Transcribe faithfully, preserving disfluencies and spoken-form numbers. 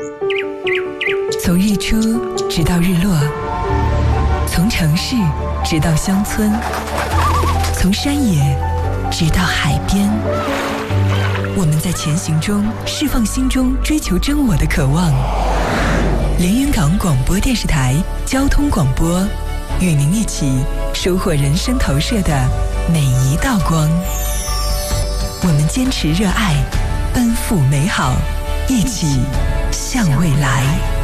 从日出直到日落，从城市直到乡村，从山野直到海边，我们在前行中释放心中追求真我的渴望。连云港广播电视台交通广播，与您一起收获人生投射的每一道光。我们坚持热爱，奔赴美好，一起向未来。